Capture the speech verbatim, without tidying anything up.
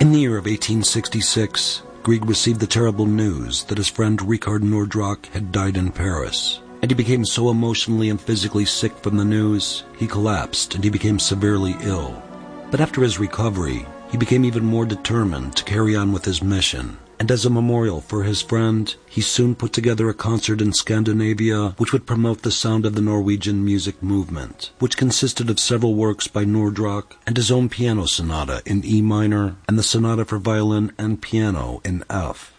In the year of eighteen sixty-six, Grieg received the terrible news that his friend Richard Nordrock had died in Paris, and he became so emotionally and physically sick from the news, he collapsed and he became severely ill. But after his recovery, he became even more determined to carry on with his mission, and as a memorial for his friend, he soon put together a concert in Scandinavia which would promote the sound of the Norwegian music movement, which consisted of several works by Nordrock and his own piano sonata in E minor and the sonata for violin and piano in F.